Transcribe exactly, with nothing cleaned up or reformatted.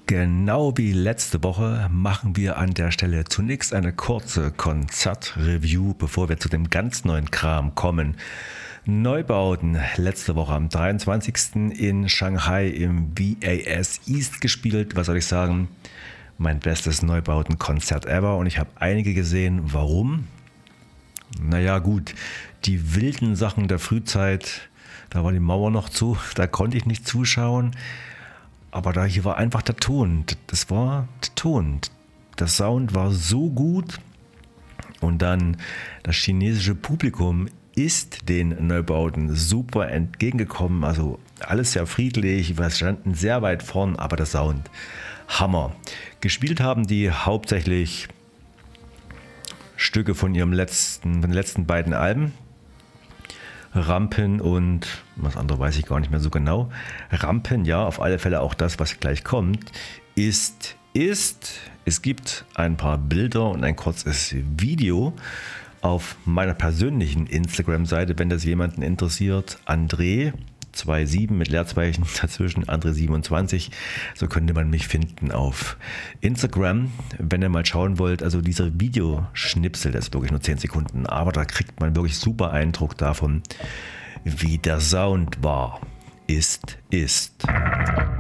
Genau wie letzte Woche machen wir an der Stelle zunächst eine kurze Konzertreview, bevor wir zu dem ganz neuen Kram kommen. Neubauten letzte Woche am dreiundzwanzigsten in Shanghai im V A S East gespielt. Was soll ich sagen? Mein bestes Neubauten-Konzert ever und ich habe einige gesehen. Warum? Naja gut, die wilden Sachen der Frühzeit, da war die Mauer noch zu, da konnte ich nicht zuschauen. Aber da hier war einfach der Ton, das war der Ton. Der Sound war so gut und dann das chinesische Publikum ist den Neubauten super entgegengekommen. Also alles sehr friedlich, wir standen sehr weit vorn, aber der Sound, Hammer. Gespielt haben die hauptsächlich Stücke von ihrem letzten, von den letzten beiden Alben. Rampen und was andere weiß ich gar nicht mehr so genau. Rampen, ja, auf alle Fälle auch das, was gleich kommt, ist, ist, es gibt ein paar Bilder und ein kurzes Video auf meiner persönlichen Instagram-Seite, wenn das jemanden interessiert, André siebenundzwanzig mit Leerzeichen dazwischen, André siebenundzwanzig, so könnte man mich finden auf Instagram, wenn ihr mal schauen wollt. Also dieser Videoschnipsel, das ist wirklich nur zehn Sekunden, aber da kriegt man wirklich super Eindruck davon, wie der Sound war, ist, ist.